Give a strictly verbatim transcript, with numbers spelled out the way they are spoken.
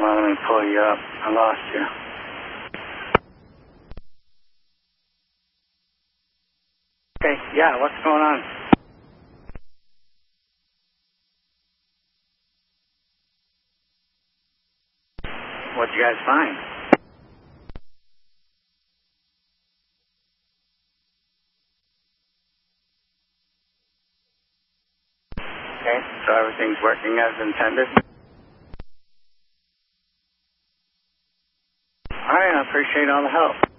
Hold on, let me pull you up. I lost you. Okay, yeah, what's going on? What'd you guys find? Okay, so everything's working as intended? Alright, I appreciate all the help.